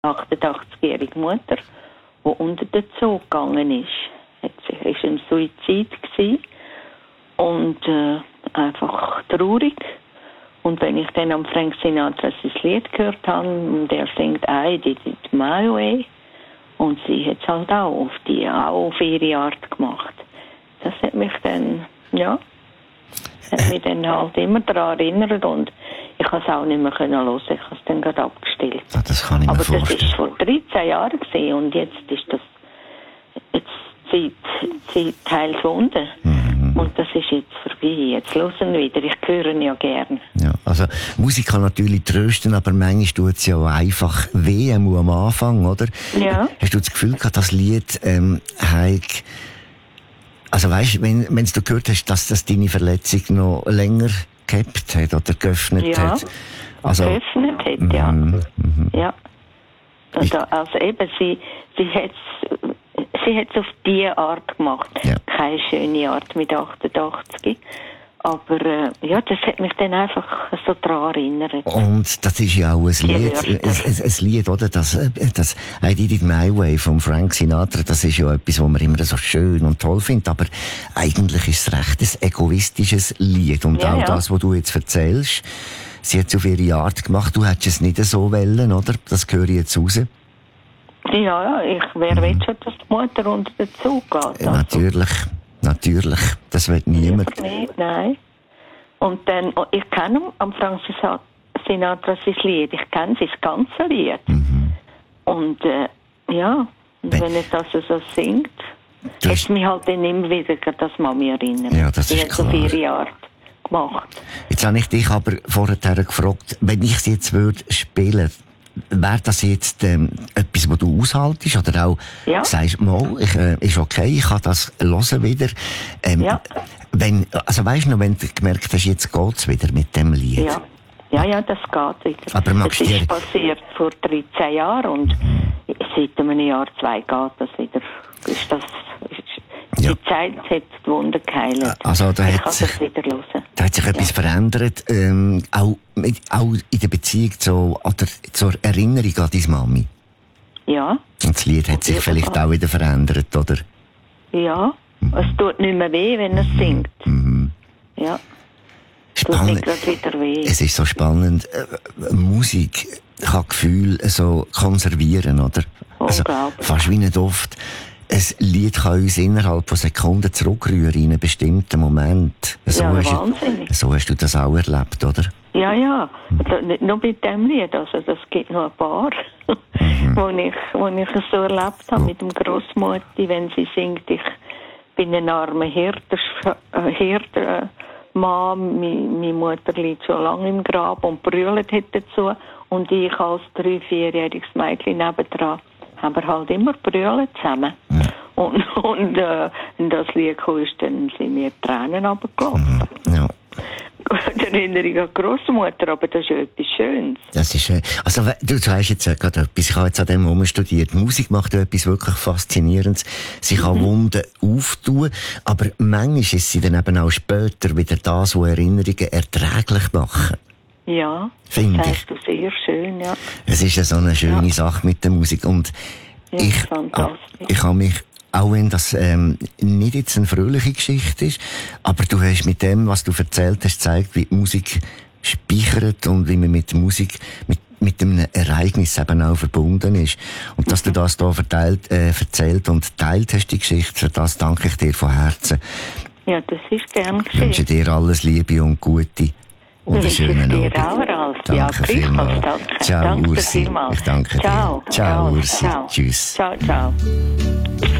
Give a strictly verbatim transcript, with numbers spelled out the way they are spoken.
achtundachtzigjährige Mutter, die unter den Zoo gegangen ist. Hat sie, ist ein Suizid gewesen und äh, einfach traurig. Und wenn ich dann am Frank Sinatra sein Lied gehört habe, und er singt «I did it my way», und sie hat es halt auch auf, die, auch auf ihre Art gemacht. Das hat mich dann, ja, hat mich dann halt immer daran erinnert und ich konnte es auch nicht mehr hören. Ich habe es dann gerade abgestellt. Ja, das kann ich mir Aber vorstellen. das war vor dreizehn Jahren gewesen, und jetzt ist das, jetzt zieht, zieht teils Wunden. Mhm. Und das ist jetzt vorbei. Jetzt hören wieder. Ich höre ihn ja gern. Ja, also Musik kann natürlich trösten, aber manchmal tut es ja auch einfach weh, am Anfang, oder? Ja. Hast du das Gefühl gehabt, das Lied ähm, hat, also weißt, wenn wenn du gehört hast, dass das deine Verletzung noch länger gehabt hat oder geöffnet ja. hat? Also, geöffnet hat, ja. Mm, mm. Ja. Also, also eben, sie, sie hat es sie hat's auf diese Art gemacht. Ja. Keine schöne Art mit achtundachtzig. Aber äh, ja, das hat mich dann einfach so daran erinnert. Und das ist ja auch ein Lied, ein, ein, ein Lied, oder? Das, das «I Did It My Way» von Frank Sinatra, das ist ja etwas, was man immer so schön und toll findet, aber eigentlich ist es recht ein egoistisches Lied. Und ja, auch ja. das, was du jetzt erzählst, sie hat es auf ihre Art gemacht, du hättest es nicht so wollen, oder? Das höre ich jetzt raus. Ja, ja, ich, wer mhm. will schon, dass die Mutter unter den Zug geht? Also. Ja, natürlich. Natürlich, das will niemand. Nicht, nein. Und dann, ich kenne am Frank Sinatra sein Lied, ich kenne sein ganzes Lied. Mhm. Und äh, ja, und wenn, wenn er das so singt, hat es mich halt dann immer wieder das Mami erinnert. Ja, das sie ist hat klar. auf ihre Art gemacht. Jetzt habe ich dich aber vorher gefragt, wenn ich sie jetzt würde spielen, wäre das jetzt ähm, etwas, was du aushaltest? Oder auch ja. sagst, mal, ich, äh, ist okay, ich kann das hören wieder. Ähm, ja. wenn, also weisst du noch, wenn du gemerkt hast, jetzt geht's wieder mit dem Lied? Ja, ja, ja, das geht wieder. Aber das ist dir... passiert vor dreizehn Jahren und mhm. seit einem Jahr, zwei geht das wieder. Ist das, ist, ja. Die Zeit hat die Wunder geheilt. Also, da ich hat kann sich, das wieder hören. Da hat sich etwas ja. verändert, ähm, auch, auch in der Beziehung zu, oder zur Erinnerung an deine Mami. Ja. Und das Lied hat sich ja, vielleicht auch wieder verändert, oder? Ja, mhm. es tut nicht mehr weh, wenn er singt. Mhm. Ja. Spannend. Tut nicht wieder weh. Es ist so spannend. Äh, Musik kann Gefühle so konservieren, oder? Also, fast wie nicht oft. Ein Lied kann uns innerhalb von Sekunden zurückrühren in einen bestimmten Moment. So, ja, hast wahnsinnig. Du, so hast du das auch erlebt, oder? Ja, ja. Mhm. Nicht nur mit dem Lied, also das gibt noch ein paar, mhm. wo ich, wo ich es so erlebt habe, oh. mit dem Grossmutti, wenn sie singt, ich bin ein armer Hirter, äh, Hirter, äh, Mann, meine Mutter liegt schon lange im Grab und brüllt hat dazu. Und ich als drei-, vierjähriges Mädchen nebendran haben wir halt immer brüllt zusammen. Ja. Und, und äh, in das Lied kam, dann sind mir Tränen runtergelaufen. Ja. Die Erinnerung an die Grossmutter, aber das ist ja etwas Schönes. Das ist schön. Also, du sagst jetzt äh, gerade etwas, ich habe jetzt an dem Moment studiert. Musik macht ja etwas wirklich Faszinierendes. Sie kann mhm. Wunden auftun, aber manchmal ist sie dann eben auch später wieder das, was Erinnerungen erträglich machen. Ja, Find das ich. heißt du sehr schön, ja. Es ist ja so eine schöne ja. Sache mit der Musik. Und ja, ich, fantastisch. ich habe mich, auch wenn das ähm, nicht jetzt eine fröhliche Geschichte ist, aber du hast mit dem, was du erzählt hast, gezeigt, wie die Musik speichert und wie man mit Musik, mit, mit einem Ereignis eben auch verbunden ist. Und dass mhm. du das hier verteilt, äh, erzählt und teilt hast, die Geschichte, für das danke ich dir von Herzen. Ja, das ist gern geschehen. Ich wünsche dir alles Liebe und Gute. Und einen schönen Abend. Danke ja, vielmals. Danke. Ciao, danke Ursi. Vielmals. Ich danke ciao. dir. Ciao, Ursi. Ciao. Tschüss. Ciao, ciao.